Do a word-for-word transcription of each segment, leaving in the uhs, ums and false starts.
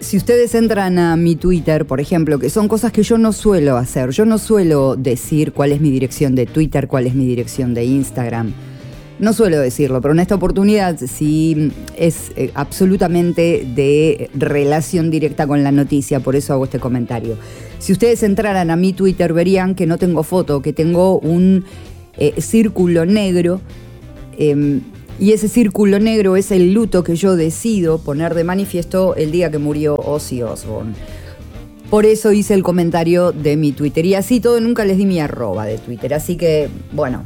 si ustedes entran a mi Twitter, por ejemplo, que son cosas que yo no suelo hacer, yo no suelo decir cuál es mi dirección de Twitter, cuál es mi dirección de Instagram. No suelo decirlo, pero en esta oportunidad sí es eh, absolutamente de relación directa con la noticia, por eso hago este comentario. Si ustedes entraran a mi Twitter verían que no tengo foto, que tengo un eh, círculo negro, eh, y ese círculo negro es el luto que yo decido poner de manifiesto el día que murió Ozzy Osbourne. Por eso hice el comentario de mi Twitter, y así todo nunca les di mi arroba de Twitter, así que, bueno...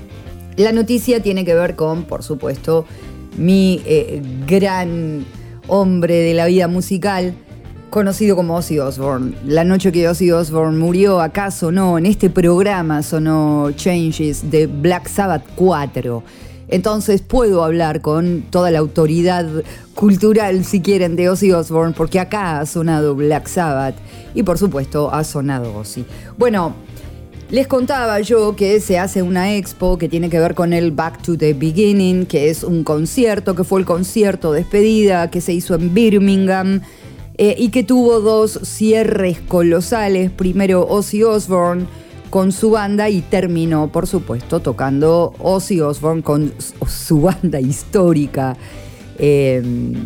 La noticia tiene que ver con, por supuesto, mi eh, gran hombre de la vida musical, conocido como Ozzy Osbourne. La noche que Ozzy Osbourne murió, acá sonó, en este programa sonó Changes de Black Sabbath cuatro. Entonces puedo hablar con toda la autoridad cultural, si quieren, de Ozzy Osbourne, porque acá ha sonado Black Sabbath y, por supuesto, ha sonado Ozzy. Bueno... Les contaba yo que se hace una expo que tiene que ver con el Back to the Beginning, que es un concierto, que fue el concierto de despedida que se hizo en Birmingham eh, y que tuvo dos cierres colosales. Primero Ozzy Osbourne con su banda y terminó, por supuesto, tocando Ozzy Osbourne con su banda histórica eh,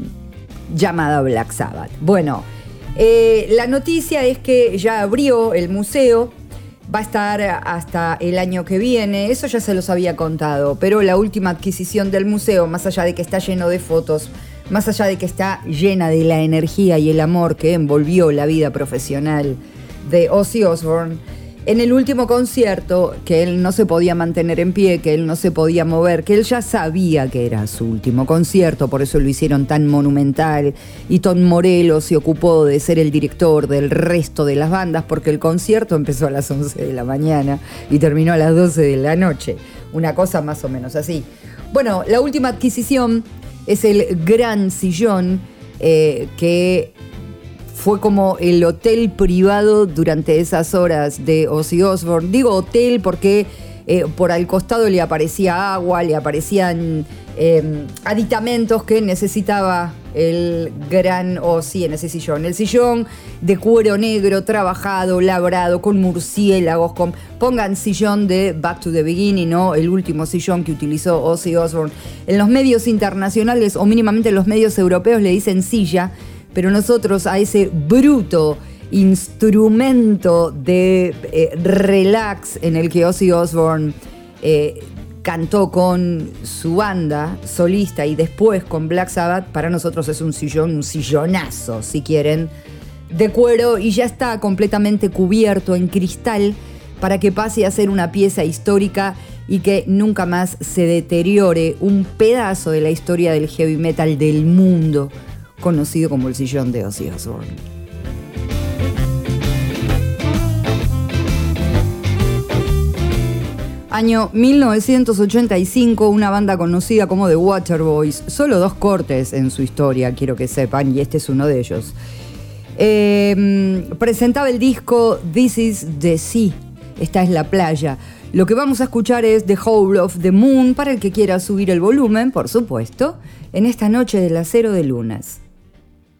llamada Black Sabbath. Bueno, eh, la noticia es que ya abrió el museo. Va a estar hasta el año que viene, eso ya se los había contado, pero la última adquisición del museo, más allá de que está lleno de fotos, más allá de que está llena de la energía y el amor que envolvió la vida profesional de Ozzy Osbourne, en el último concierto, que él no se podía mantener en pie, que él no se podía mover, que él ya sabía que era su último concierto, por eso lo hicieron tan monumental, y Tom Morello se ocupó de ser el director del resto de las bandas, porque el concierto empezó a las once de la mañana y terminó a las doce de la noche, una cosa más o menos así. Bueno, la última adquisición es el gran sillón eh, que... fue como el hotel privado durante esas horas de Ozzy Osbourne. Digo hotel porque eh, por al costado le aparecía agua, le aparecían eh, aditamentos que necesitaba el gran Ozzy en ese sillón. El sillón de cuero negro, trabajado, labrado, con murciélagos, con... pongan sillón de Back to the Beginning, ¿no? El último sillón que utilizó Ozzy Osbourne. En los medios internacionales, o mínimamente en los medios europeos, le dicen silla, pero nosotros a ese bruto instrumento de eh, relax en el que Ozzy Osbourne eh, cantó con su banda solista y después con Black Sabbath, para nosotros es un sillón, un sillonazo, si quieren, de cuero, y ya está completamente cubierto en cristal para que pase a ser una pieza histórica y que nunca más se deteriore, un pedazo de la historia del heavy metal del mundo, conocido como el sillón de Ozzy Osbourne. Año mil novecientos ochenta y cinco, una banda conocida como The Waterboys, solo dos cortes en su historia, quiero que sepan, y este es uno de ellos. Eh, presentaba el disco This is the Sea, esta es la playa. Lo que vamos a escuchar es The Howl of the Moon, para el que quiera subir el volumen, por supuesto, en esta noche del acero de lunas.